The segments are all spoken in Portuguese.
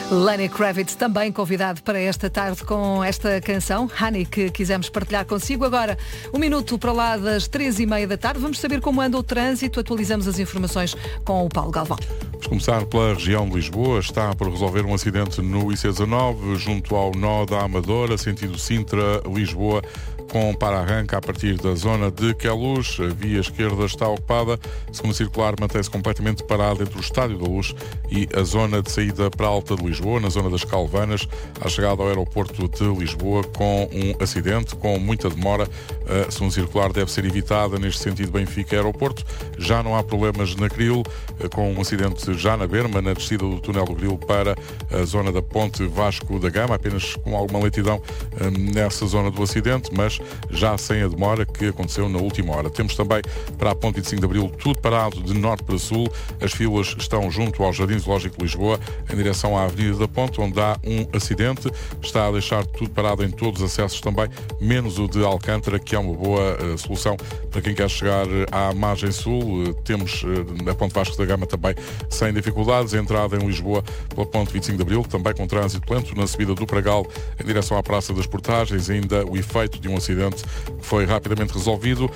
Lenny Kravitz também convidado para esta tarde com esta canção, Honey, que quisemos partilhar consigo. Agora, 1 minuto para lá das 3h30 da tarde. Vamos saber como anda o trânsito. Atualizamos as informações com o Paulo Galvão. Vamos começar pela região de Lisboa. Está por resolver um acidente no IC19, junto ao nó da Amadora, sentido Sintra-Lisboa, com para-arranca a partir da zona de Queluz. A via esquerda está ocupada. A segunda circular mantém-se completamente parada entre o Estádio da Luz e a zona de saída para a Alta de Lisboa, na zona das Calvanas, à chegada ao aeroporto de Lisboa, com um acidente, com muita demora. A segunda circular deve ser evitada neste sentido Benfica-Aeroporto. Já não há problemas na Cril, com um acidente já na Berma, na descida do túnel do Grilo para a zona da Ponte Vasco da Gama, apenas com alguma lentidão nessa zona do acidente, mas já sem a demora que aconteceu na última hora. Temos também para a Ponte 25 de Abril tudo parado de norte para sul. As filas estão junto ao Jardim Zoológico de Lisboa, em direção à Avenida da Ponte, onde há um acidente. Está a deixar tudo parado em todos os acessos também, menos o de Alcântara, que é uma boa solução para quem quer chegar à margem sul. Temos a Ponte Vasco da Gama também sem dificuldades. A entrada em Lisboa pela Ponte 25 de Abril, também com trânsito lento na subida do Pragal em direção à Praça das Portagens. Ainda o efeito de um acidente que foi rapidamente resolvido.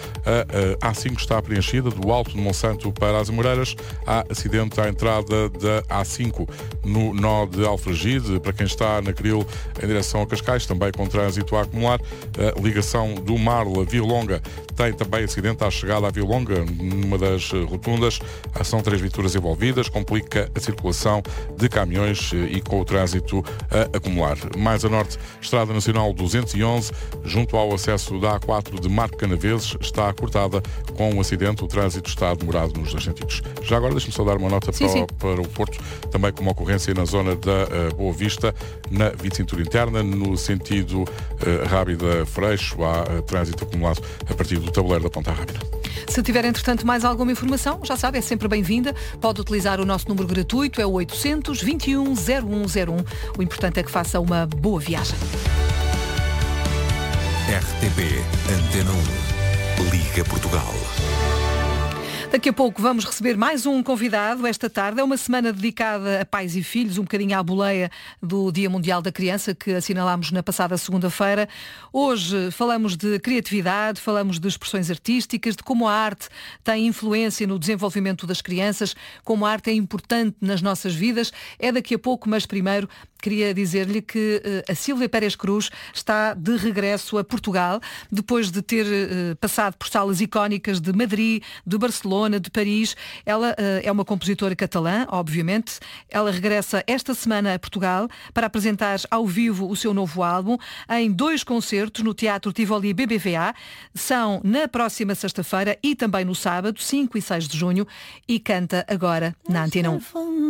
A A5 está preenchida do Alto de Monsanto para as Amoreiras. Há acidente à entrada da A5 no nó de Alfragide, para quem está na Cril em direção a Cascais, também com trânsito a acumular. A ligação do Marla Via Longa tem também acidente à chegada à Via Longa, numa das rotundas. São 3 viaturas envolvidas, complica a circulação de caminhões e com o trânsito a acumular. Mais a norte, Estrada Nacional 211, junto ao acesso da A4 de Marco Canaveses, está cortada com um acidente. O trânsito está demorado nos dois sentidos. Já agora deixe-me só dar uma nota para o Porto, também com uma ocorrência na zona da Boa Vista, na via de cintura interna, no sentido Rábida-Freixo. Há trânsito acumulado a partir do tabuleiro da Ponta Rábida. Se tiver, entretanto, mais alguma informação, já sabe, é sempre bem-vinda. Pode utilizar o nosso número gratuito, é o 800 21 0101. O importante é que faça uma boa viagem. RTP Antena 1, Liga Portugal. Daqui a pouco vamos receber mais um convidado esta tarde. É uma semana dedicada a pais e filhos, um bocadinho à boleia do Dia Mundial da Criança, que assinalámos na passada segunda-feira. Hoje falamos de criatividade, falamos de expressões artísticas, de como a arte tem influência no desenvolvimento das crianças, como a arte é importante nas nossas vidas. É daqui a pouco, mas primeiro queria dizer-lhe que a Sílvia Pérez Cruz está de regresso a Portugal, depois de ter passado por salas icónicas de Madrid, de Barcelona, de Paris. Ela é uma compositora catalã, obviamente. Ela regressa esta semana a Portugal para apresentar ao vivo o seu novo álbum em 2 concertos no Teatro Tivoli BBVA. São na próxima sexta-feira e também no sábado, 5 e 6 de junho, e canta agora na Antena 1.